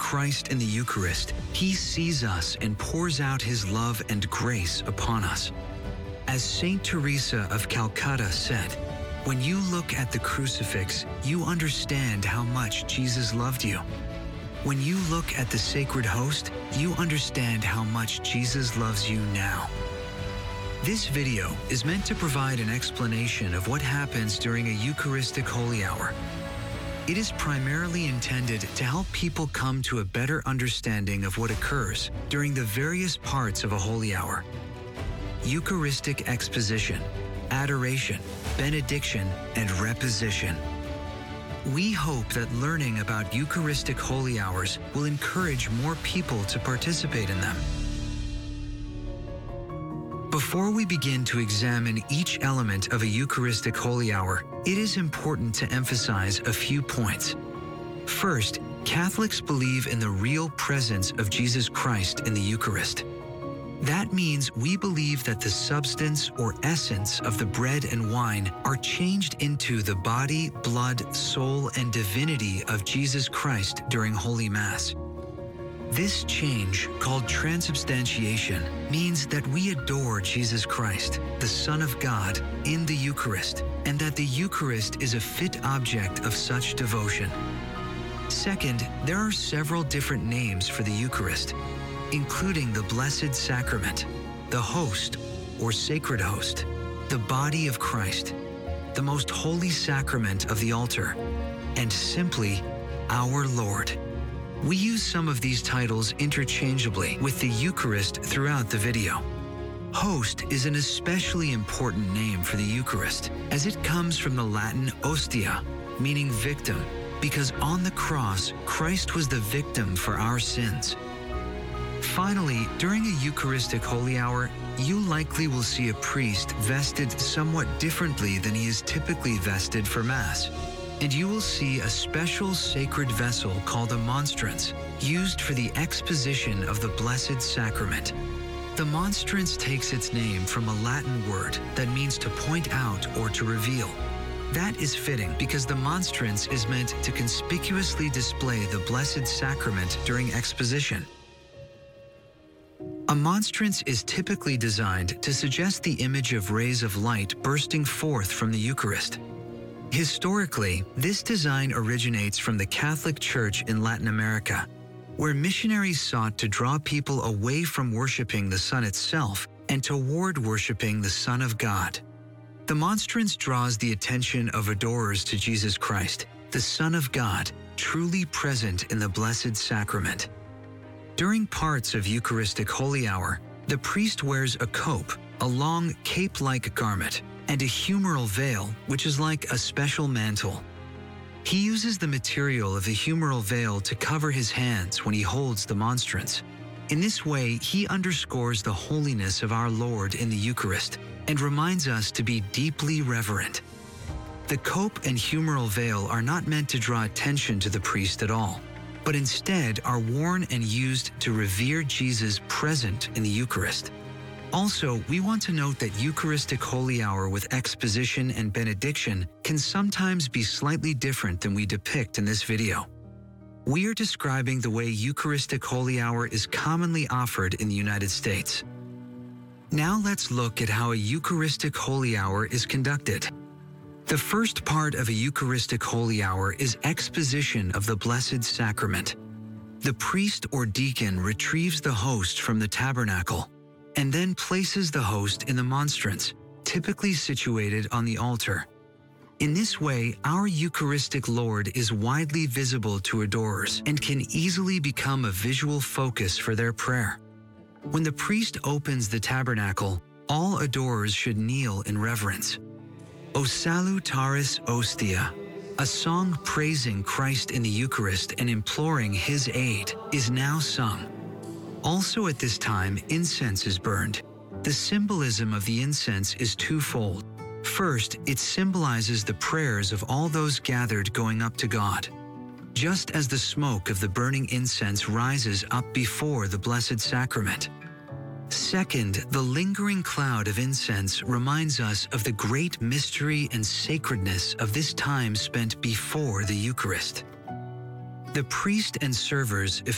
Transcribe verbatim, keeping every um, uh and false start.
Christ in the Eucharist, He sees us and pours out His love and grace upon us. As Saint Teresa of Calcutta said, "When you look at the crucifix, you understand how much Jesus loved you. When you look at the sacred host, you understand how much Jesus loves you now." This video is meant to provide an explanation of what happens during a Eucharistic Holy Hour. It is primarily intended to help people come to a better understanding of what occurs during the various parts of a Holy Hour. Eucharistic exposition, adoration, benediction, and reposition. We hope that learning about Eucharistic Holy Hours will encourage more people to participate in them. Before we begin to examine each element of a Eucharistic Holy Hour, it is important to emphasize a few points. First, Catholics believe in the real presence of Jesus Christ in the Eucharist. That means we believe that the substance or essence of the bread and wine are changed into the body, blood, soul, and divinity of Jesus Christ during Holy Mass. This change, called transubstantiation, means that we adore Jesus Christ, the Son of God, in the Eucharist, and that the Eucharist is a fit object of such devotion. Second, there are several different names for the Eucharist, including the Blessed Sacrament, the Host or Sacred Host, the Body of Christ, the Most Holy Sacrament of the altar, and simply, Our Lord. We use some of these titles interchangeably with the Eucharist throughout the video. Host is an especially important name for the Eucharist, as it comes from the Latin ostia, meaning victim, because on the cross, Christ was the victim for our sins. Finally, during a Eucharistic Holy Hour, you likely will see a priest vested somewhat differently than he is typically vested for Mass. And you will see a special sacred vessel called a monstrance, used for the exposition of the Blessed Sacrament. The monstrance takes its name from a Latin word that means to point out or to reveal. That is fitting because the monstrance is meant to conspicuously display the Blessed Sacrament during exposition. A monstrance is typically designed to suggest the image of rays of light bursting forth from the Eucharist. Historically, this design originates from the Catholic Church in Latin America, where missionaries sought to draw people away from worshiping the sun itself and toward worshiping the Son of God. The monstrance draws the attention of adorers to Jesus Christ, the Son of God, truly present in the Blessed Sacrament. During parts of Eucharistic Holy Hour, the priest wears a cope, a long cape-like garment, and a humeral veil, which is like a special mantle. He uses the material of the humeral veil to cover his hands when he holds the monstrance. In this way, he underscores the holiness of our Lord in the Eucharist and reminds us to be deeply reverent. The cope and humeral veil are not meant to draw attention to the priest at all, but instead are worn and used to revere Jesus present in the Eucharist. Also, we want to note that Eucharistic Holy Hour with exposition and benediction can sometimes be slightly different than we depict in this video. We are describing the way Eucharistic Holy Hour is commonly offered in the United States. Now let's look at how a Eucharistic Holy Hour is conducted. The first part of a Eucharistic Holy Hour is exposition of the Blessed Sacrament. The priest or deacon retrieves the host from the tabernacle and then places the host in the monstrance, typically situated on the altar. In this way, our Eucharistic Lord is widely visible to adorers and can easily become a visual focus for their prayer. When the priest opens the tabernacle, all adorers should kneel in reverence. O Salutaris Ostia, a song praising Christ in the Eucharist and imploring His aid, is now sung. Also at this time, incense is burned. The symbolism of the incense is twofold. First, it symbolizes the prayers of all those gathered going up to God. Just as the smoke of the burning incense rises up before the Blessed Sacrament. Second, the lingering cloud of incense reminds us of the great mystery and sacredness of this time spent before the Eucharist. The priest and servers